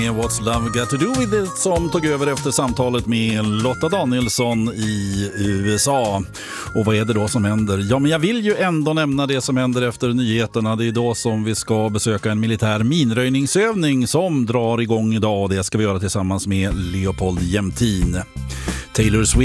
What's Love Got To Do With It som tog över efter samtalet med Lotta Danielsson i USA. Och vad är det då som händer? Ja, men jag vill ju ändå nämna det som händer efter nyheterna. Det är då som vi ska besöka en militär minröjningsövning som drar igång idag. Det ska vi göra tillsammans med Leopold Jämtin. Taylor Swift